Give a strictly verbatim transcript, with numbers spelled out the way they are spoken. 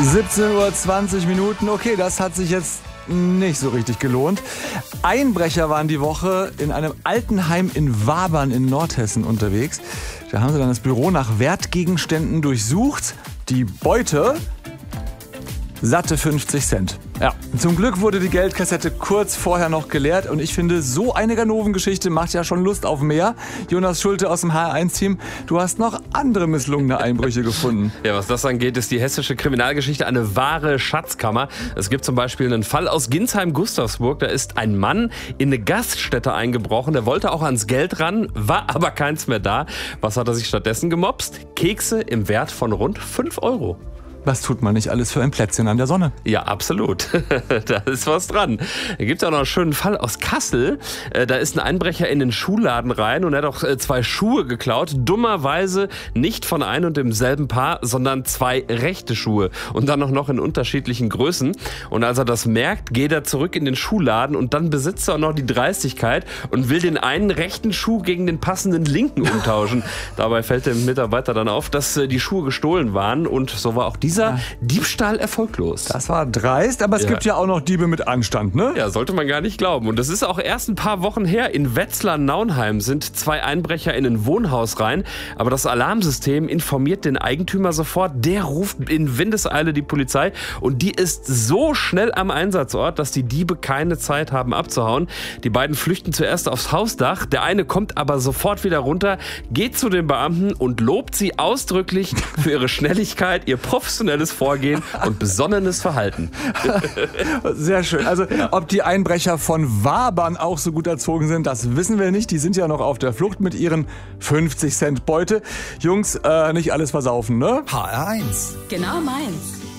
siebzehn Uhr zwanzig Minuten. Okay, das hat sich jetzt nicht so richtig gelohnt. Einbrecher waren die Woche in einem Altenheim in Wabern in Nordhessen unterwegs. Da haben sie dann das Büro nach Wertgegenständen durchsucht. Die Beute: satte fünfzig Cent. Ja, zum Glück wurde die Geldkassette kurz vorher noch geleert und ich finde, so eine Ganoven-Geschichte macht ja schon Lust auf mehr. Jonas Schulte aus dem H R eins Team, du hast noch andere misslungene Einbrüche gefunden. Ja, was das angeht, ist die hessische Kriminalgeschichte eine wahre Schatzkammer. Es gibt zum Beispiel einen Fall aus Ginsheim-Gustavsburg. Da ist ein Mann in eine Gaststätte eingebrochen. Der wollte auch ans Geld ran, war aber keins mehr da. Was hat er sich stattdessen gemopst? Kekse im Wert von rund fünf Euro. Was tut man nicht alles für ein Plätzchen an der Sonne? Ja, absolut. Da ist was dran. Da gibt es auch noch einen schönen Fall aus Kassel. Da ist ein Einbrecher in den Schuhladen rein und er hat auch zwei Schuhe geklaut. Dummerweise nicht von einem und demselben Paar, sondern zwei rechte Schuhe. Und dann auch noch in unterschiedlichen Größen. Und als er das merkt, geht er zurück in den Schuhladen und dann besitzt er auch noch die Dreistigkeit und will den einen rechten Schuh gegen den passenden linken umtauschen. Dabei fällt dem Mitarbeiter dann auf, dass die Schuhe gestohlen waren und so war auch die Dieser Diebstahl erfolglos. Das war dreist, aber es ja. gibt ja auch noch Diebe mit Anstand, ne? Ja, sollte man gar nicht glauben. Und das ist auch erst ein paar Wochen her. In Wetzlar-Naunheim sind zwei Einbrecher in ein Wohnhaus rein. Aber das Alarmsystem informiert den Eigentümer sofort. Der ruft in Windeseile die Polizei. Und die ist so schnell am Einsatzort, dass die Diebe keine Zeit haben abzuhauen. Die beiden flüchten zuerst aufs Hausdach. Der eine kommt aber sofort wieder runter, geht zu den Beamten und lobt sie ausdrücklich für ihre Schnelligkeit, ihr professionelles Vorgehen und besonnenes Verhalten. Sehr schön. Also, ja. ob die Einbrecher von Wabern auch so gut erzogen sind, das wissen wir nicht. Die sind ja noch auf der Flucht mit ihren fünfzig Cent Beute. Jungs, äh, nicht alles versaufen, ne? H R eins. Genau meins.